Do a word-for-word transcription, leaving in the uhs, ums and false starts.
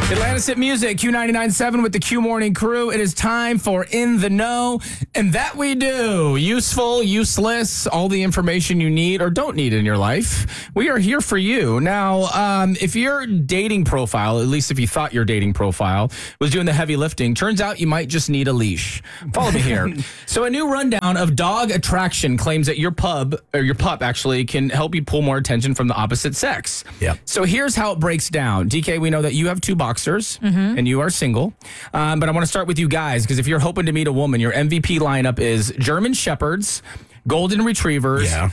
Atlantis Hit Music, Q ninety-nine point seven with the Q Morning Crew. It is time for In the Know, and that we do. Useful, useless, all the information you need or don't need in your life. We are here for you. Now, um, if your dating profile, at least if you thought your dating profile, was doing the heavy lifting, turns out you might just need a leash. Follow me here. So a new rundown of dog attraction claims that your pub, or your pup actually, can help you pull more attention from the opposite sex. Yeah. So here's how it breaks down. D K, we know that you have two boxers and you are single. Um, but I want to start with you guys, because if you're hoping to meet a woman, your M V P lineup is German Shepherds, Golden Retrievers, Yeah.